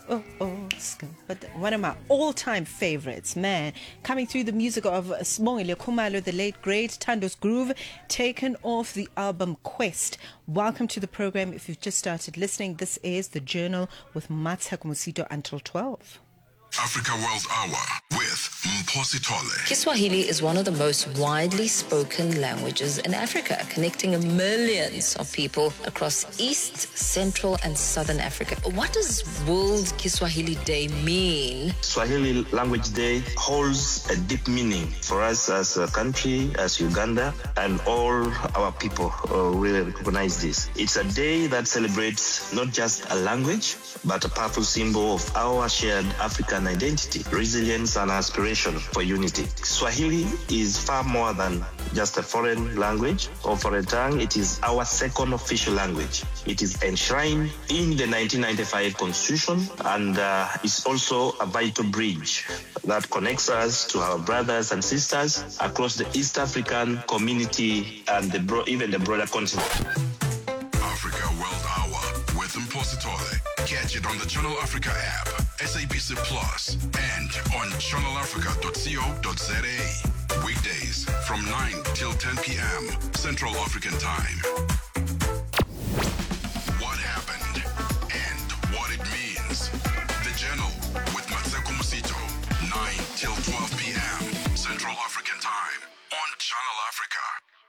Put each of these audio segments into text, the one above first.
But one of my all-time favorites, man, coming through the music of Sibongile Khumalo, the late great Tando's Groove, taken off the album Quest. Welcome to the program. If you've just started listening, this is The Journal with Matsheko Musito until 12. Africa World Hour with Mphosi Tole. Kiswahili is one of the most widely spoken languages in Africa, connecting millions of people across East, Central, and Southern Africa. What does World Kiswahili Day mean? Swahili Language Day holds a deep meaning for us as a country, as Uganda, and all our people really recognize this. It's a day that celebrates not just a language, but a powerful symbol of our shared African identity, resilience, and aspiration for unity. Swahili is far more than just a foreign language or foreign tongue. It is our second official language. It is enshrined in the 1995 Constitution and is also a vital bridge that connects us to our brothers and sisters across the East African community and even the broader continent. Africa World Hour with Mphosi Tole. Catch it on the Channel Africa app, SABC Plus, and on channelafrica.co.za. Weekdays from 9 till 10 p.m. Central African Time. What happened and what it means. The Journal with Matsheko Musito, 9 till 12 p.m. Central African Time on Channel Africa.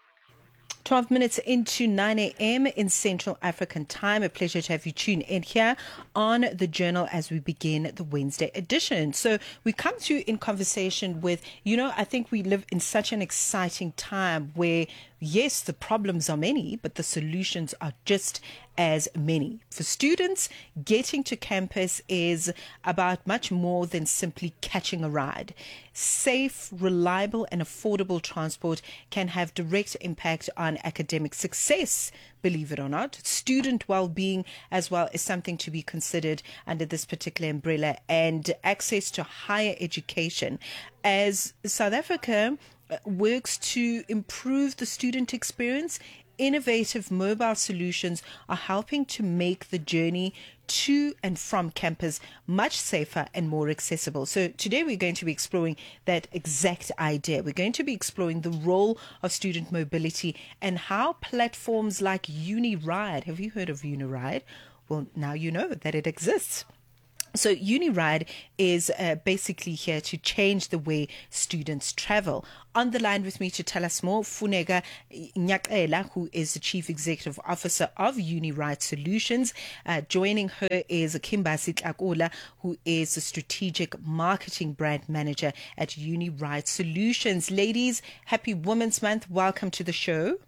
12 minutes into 9 a.m. in Central African Time. A pleasure to have you tune in here on The Journal as we begin the Wednesday edition. So we come to you in conversation with, I think we live in such an exciting time where, yes, the problems are many, but the solutions are just as many. For students, getting to campus is about much more than simply catching a ride. Safe, reliable, and affordable transport can have direct impact on academic success, believe it or not. Student well-being as well is something to be considered under this particular umbrella, and access to higher education. As South Africa works to improve the student experience, innovative mobile solutions are helping to make the journey to and from campus much safer and more accessible. So today we're going to be exploring that exact idea. We're going to be exploring the role of student mobility and how platforms like UniRide, have you heard of UniRide? Well, now you know that it exists. So UniRide is basically here to change the way students travel. On the line with me to tell us more, Funeka Nyaqela, who is the Chief Executive Officer of UniRide Solutions. Joining her is Kimbasi Tlakola, who is the Strategic Marketing Brand Manager at UniRide Solutions. Ladies, happy Women's Month. Welcome to the show.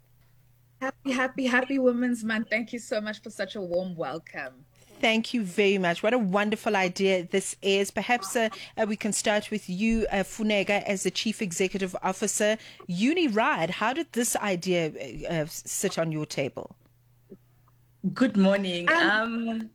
Happy Women's Month. Thank you so much for such a warm welcome. Thank you very much. What a wonderful idea this is. Perhaps we can start with you, Funeka, as the Chief Executive Officer. UniRide, how did this idea sit on your table? Good morning. Can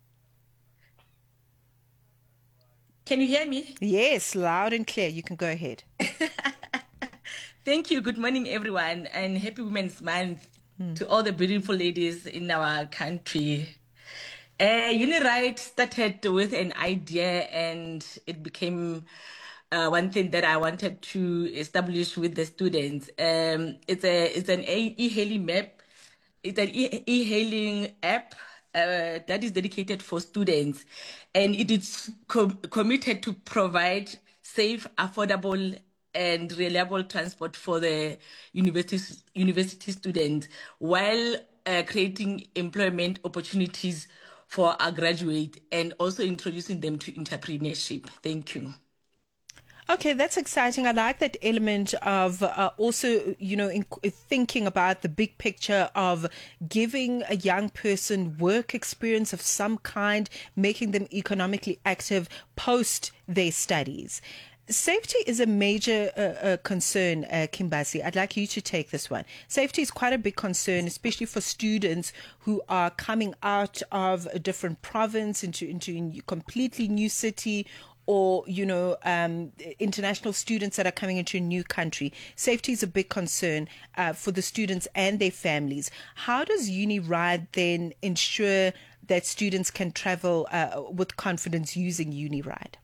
you hear me? Yes, loud and clear. You can go ahead. Thank you. Good morning, everyone, and happy Women's Month to all the beautiful ladies in our country. UniRide started with an idea, and it became one thing that I wanted to establish with the students. It's an e-hailing map. It's an e-hailing app that is dedicated for students, and it is committed to provide safe, affordable, and reliable transport for the university students while creating employment opportunities for our graduates and also introducing them to entrepreneurship. Thank you. Okay, that's exciting. I like that element of also, in thinking about the big picture of giving a young person work experience of some kind, making them economically active post their studies. Safety is a major concern, Kimbasi. I'd like you to take this one. Safety is quite a big concern, especially for students who are coming out of a different province into a completely new city, or, international students that are coming into a new country. Safety is a big concern for the students and their families. How does UniRide then ensure that students can travel with confidence using UniRide?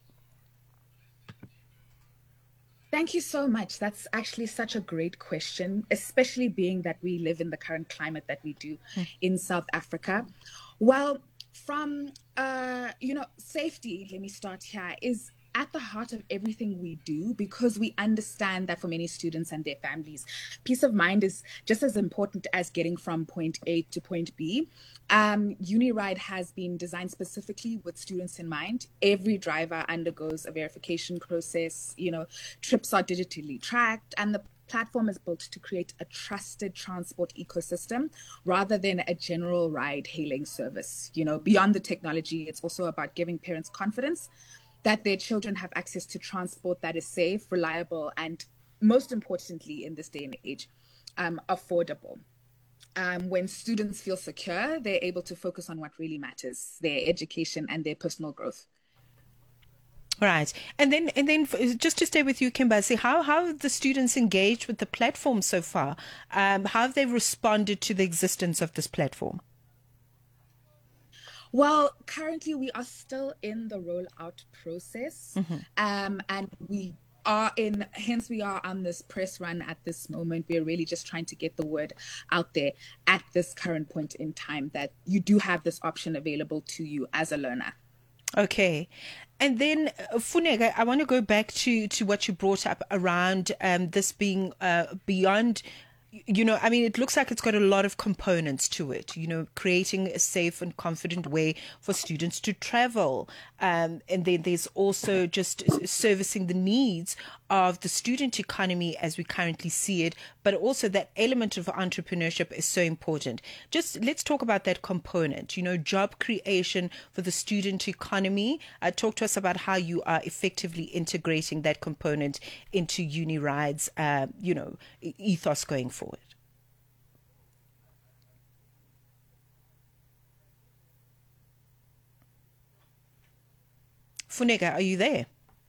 Thank you so much. That's actually such a great question, especially being that we live in the current climate that we do in South Africa. Well, from safety, let me start here, is at the heart of everything we do, because we understand that for many students and their families, peace of mind is just as important as getting from point A to point B. UniRide has been designed specifically with students in mind. Every driver undergoes a verification process, trips are digitally tracked, and the platform is built to create a trusted transport ecosystem rather than a general ride hailing service. Beyond the technology, it's also about giving parents confidence that their children have access to transport that is safe, reliable, and most importantly in this day and age, affordable. When students feel secure, they're able to focus on what really matters, their education and their personal growth. Right. And then just to stay with you, Kimbasi, how have the students engaged with the platform so far? How have they responded to the existence of this platform? Well, currently we are still in the rollout process, and we are on this press run at this moment. We're really just trying to get the word out there at this current point in time that you do have this option available to you as a learner. Okay. And then, Funeka, I want to go back to what you brought up around this being beyond. It looks like it's got a lot of components to it, creating a safe and confident way for students to travel. And then there's also just servicing the needs of the student economy as we currently see it, but also that element of entrepreneurship is so important. Just let's talk about that component, job creation for the student economy. Talk to us about how you are effectively integrating that component into UniRide's, ethos going forward. Funeka, are you there?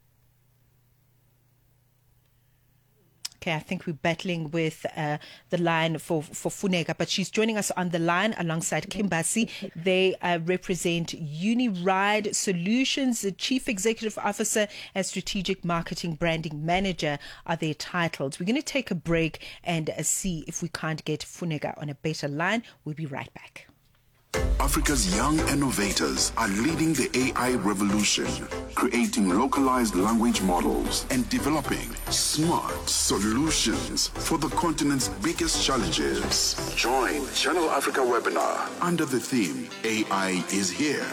Okay, I think we're battling with the line for Funeka, but she's joining us on the line alongside Kimbasi. They represent UniRide Solutions. The Chief Executive Officer and Strategic Marketing Branding Manager are their titles. We're going to take a break and see if we can't get Funeka on a better line. We'll be right back. Africa's young innovators are leading the AI revolution, creating localized language models and developing smart solutions for the continent's biggest challenges. Join Channel Africa webinar under the theme AI is here.